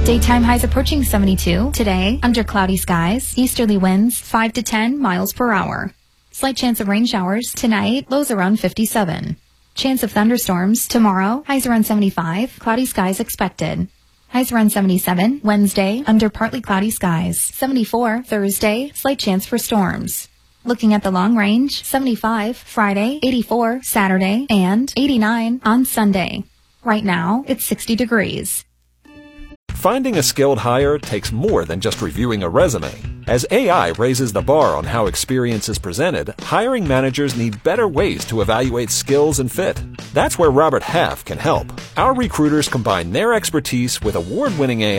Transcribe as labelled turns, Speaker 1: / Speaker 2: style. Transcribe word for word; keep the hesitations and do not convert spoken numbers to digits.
Speaker 1: Daytime highs approaching seventy-two. Today, under cloudy skies, easterly winds five to ten miles per hour. Slight chance of rain showers. Tonight, lows around fifty-seven. Chance of thunderstorms. Tomorrow, highs around seventy-five. Cloudy skies expected. Highs around seventy-seven. Wednesday, under partly cloudy skies. seventy-four. Thursday, slight chance for storms. Looking at the long range, seventy-five Friday, eighty-four Saturday, and eighty-nine on Sunday. Right now, it's sixty degrees.
Speaker 2: Finding a skilled hire takes more than just reviewing a resume. As A I raises the bar on how experience is presented, hiring managers need better ways to evaluate skills and fit. That's where Robert Half can help. Our recruiters combine their expertise with award-winning A I